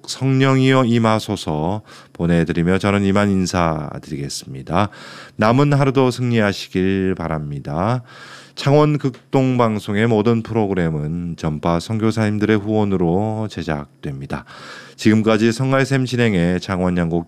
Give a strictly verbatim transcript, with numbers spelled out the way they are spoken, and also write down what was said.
성령이여 임하소서 보내드리며 저는 이만 인사드리겠습니다. 남은 하루도 승리하시길 바랍니다. 창원 극동방송의 모든 프로그램은 전파 선교사님들의 후원으로 제작됩니다. 지금까지 성갈샘 진행의 창원 양곡